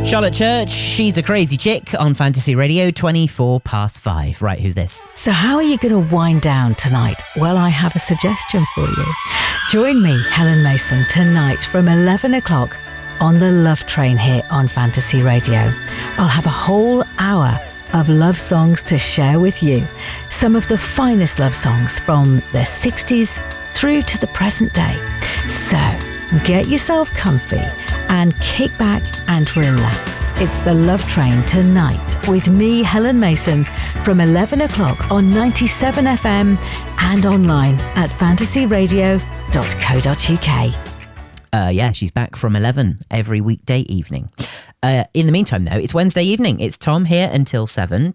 Charlotte Church, She's a Crazy Chick on Fantasy Radio, 5:24. Right, who's this? So how are you going to wind down tonight? Well, I have a suggestion for you. Join me, Helen Mason, tonight from 11 o'clock on the Love Train here on Fantasy Radio. I'll have a whole hour of love songs to share with you. Some of the finest love songs from the 60s through to the present day. So get yourself comfy and kick back and relax. It's the Love Train tonight with me, Helen Mason, from 11 o'clock on 97 FM and online at fantasyradio.co.uk. Yeah, she's back from 11 every weekday evening. In the meantime, though, it's Wednesday evening. It's Tom here until 7,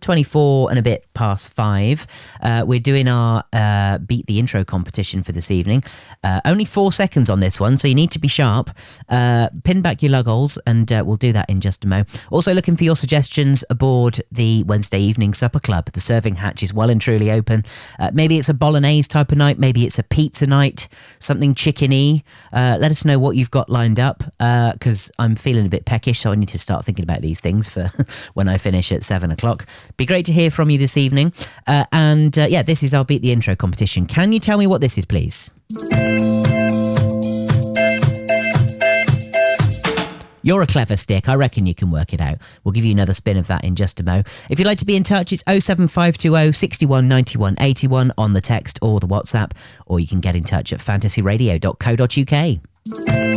5:24. We're doing our Beat the Intro competition for this evening. Only 4 seconds on this one, so you need to be sharp. Pin back your lug holes, and we'll do that in just a mo. Also looking for your suggestions aboard the Wednesday evening supper club. The serving hatch is well and truly open. Maybe it's a bolognese type of night. Maybe it's a pizza night, something chickeny. Let us know what you've got lined up, because I'm feeling a bit peckish, so I need to start thinking about these things for when I finish at 7 o'clock. Be great to hear from you this evening. Yeah, this is our Beat the Intro competition. Can you tell me what this is, please? You're a clever stick. I reckon you can work it out. We'll give you another spin of that in just a mo. If you'd like to be in touch, it's 07520 61 91 81 on the text or the WhatsApp, or you can get in touch at fantasyradio.co.uk.